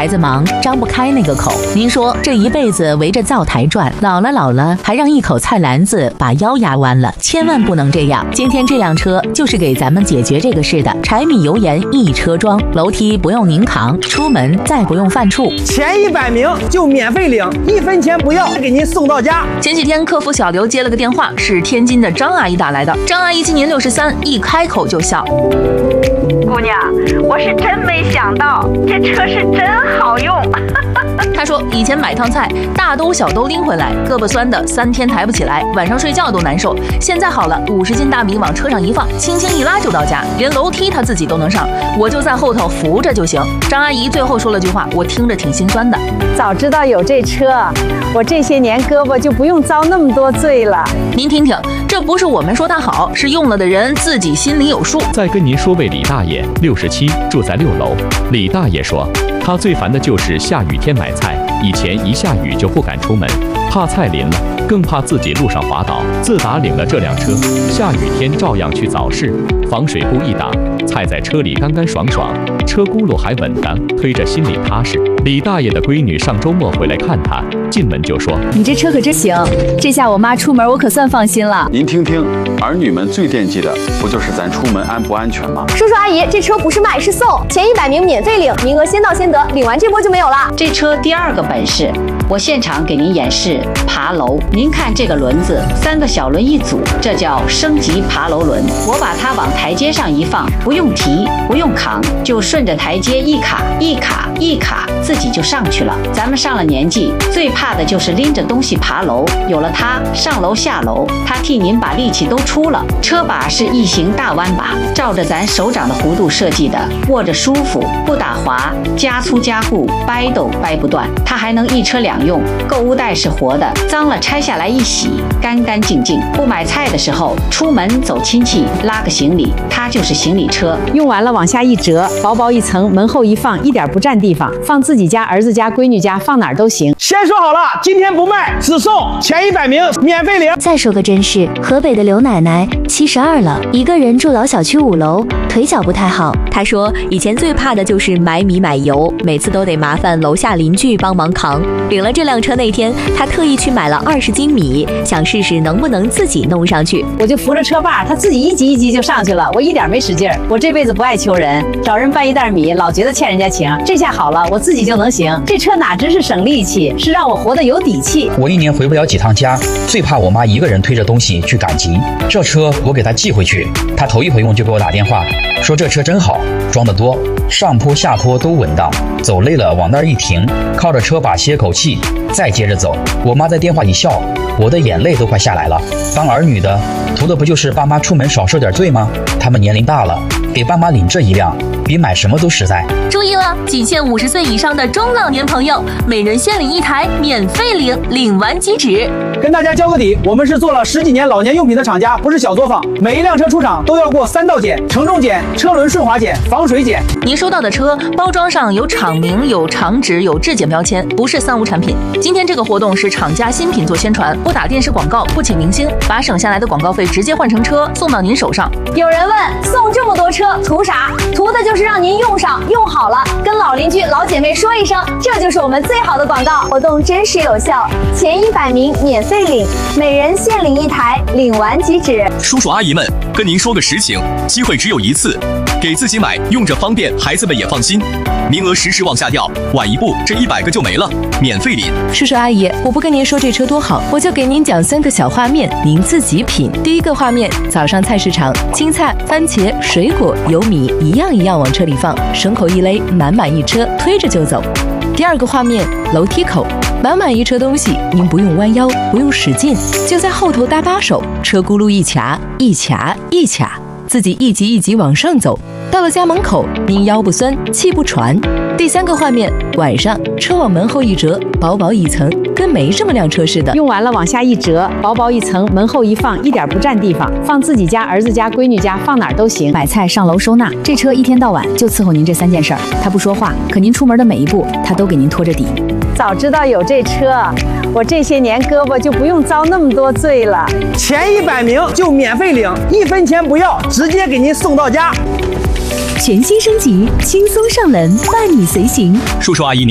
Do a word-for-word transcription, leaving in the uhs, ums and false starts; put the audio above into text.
孩子忙，张不开那个口。您说这一辈子围着灶台转，老了老了还让一口菜篮子把腰压弯了，千万不能这样。今天这辆车就是给咱们解决这个事的，柴米油盐一车装，楼梯不用您扛，出门再不用犯怵， 前一百名就免费领，一分钱不要，给您送到家。 前几天客服小刘接了个电话，是天津的张阿姨打来的。张阿姨今年六十三，一开口就笑。 姑娘，我是真没想到，这车是真好用。 她说以前买趟菜，大兜小兜拎回来，胳膊酸的三天抬不起来，晚上睡觉都难受。现在好了，五十斤大米往车上一放，轻轻一拉就到家，连楼梯她自己都能上，我就在后头扶着就行。张阿姨最后说了句话，我听着挺心酸的。 早知道有这车，我这些年胳膊就不用遭那么多罪了。 您听听，这不是我们说她好，是用了的人自己心里有数。 再跟您说位李大爷，六十七，住在六楼。李大爷说，他最烦的就是下雨天买菜，以前一下雨就不敢出门，怕菜淋了，更怕自己路上滑倒。自打领了这辆车，下雨天照样去早市，防水布一打，菜在车里干干爽爽，车轱辘还稳当，推着心里踏实。李大爷的闺女上周末回来看他，进门就说：“ 你这车可真行，这下我妈出门我可算放心了。” 您听听，儿女们最惦记的不就是咱出门安不安全吗？ 叔叔阿姨，这车不是卖是送，前一百名免费领，名额先到先得，领完这波就没有了。 这车第二个本事，我现场给您演示爬楼。您看这个轮子，三个小轮一组，这叫升级爬楼轮。我把它往台阶上一放，不用提，不用扛，就顺着台阶一卡一卡一卡，自己就上去了。咱们上了年纪，最怕的就是拎着东西爬楼，有了它，上楼下楼，它替您把力气都出了。车把是异形大弯把，照着咱手掌的弧度设计的，握着舒服，不打滑，加粗加固，掰都掰不断。它还能一车两用，购物袋是活的，脏了拆下来一洗，干干净净。不买菜的时候，出门走亲戚，拉个行李，它就是行李车。 用完了往下一折，薄薄一层，门后一放，一点不占地方，放自己家、儿子家、闺女家，放哪儿都行。 先说好了，今天不卖，只送，前一百名免费领。 再说个真事，河北的刘奶奶七十二了，一个人住老小区五楼，腿脚不太好。 她说以前最怕的就是买米买油，每次都得麻烦楼下邻居帮忙扛。领了这辆车那天，她特意去买了二十斤米，想试试能不能自己弄上去。 我就扶着车把，她自己一级一级就上去了，我一点没使劲儿。我这辈子不爱求人，找人搬一袋米，老觉得欠人家情。这下好了，我自己就能行。这车哪只是省力气，是让我活得有底气。 我一年回不了几趟家，最怕我妈一个人推着东西去赶集。这车我给她寄回去，她头一回用就给我打电话，说这车真好，装得多，上坡下坡都稳当，走累了往那儿一停，靠着车把歇口气，再接着走。我妈在电话里笑，我的眼泪都快下来了。当儿女的，图的不就是爸妈出门少受点罪吗？他们年龄大了，给爸妈领这一辆，比买什么都实在。 注意了，仅限五十岁以上的中老年朋友，每人限领一台，免费领，领完即止。 跟大家交个底，我们是做了十几年老年用品的厂家，不是小作坊。每一辆车出厂都要过三道检：承重检、车轮顺滑检、防水检。 您收到的车包装上有厂名、有厂址、有质检标签，不是三无产品。今天这个活动是厂家新品做宣传，不打电视广告，不请明星，把省下来的广告费直接换成车送到您手上。 有人问，送这么多车图啥？图的就是让您用上，用好了，跟老邻居、老姐妹说一声，这就是我们最好的广告。活动真实有效，前一百名免费领，每人限领一台，领完即止。 叔叔阿姨们，跟您说个实情，机会只有一次，给自己买，用着方便，孩子们也放心。名额时时往下掉，晚一步这一百个就没了，免费领。 叔叔阿姨，我不跟您说这车多好，我就给您讲三个小画面，您自己品。第一个画面，早上菜市场，青菜、番茄、水果、油米一样一样往车里放，绳口一勒，满满一车，推着就走。第二个画面，楼梯口，满满一车东西，您不用弯腰，不用使劲，就在后头搭把手，车轱辘一卡一卡一卡，自己一级一级往上走。到了家门口，您腰不酸，气不喘。第三个画面，晚上车往门后一折，薄薄一层，跟没这么辆车似的。 用完了往下一折，薄薄一层，门后一放，一点不占地方，放自己家、儿子家、闺女家，放哪儿都行。 买菜、上楼、收纳，这车一天到晚就伺候您这三件事儿。他不说话，可您出门的每一步，他都给您拖着底。 早知道有这车，我这些年胳膊就不用遭那么多罪了。 前一百名就免费领，一分钱不要，直接给您送到家。 全新升级，轻松上门，伴你随行。 叔叔阿姨，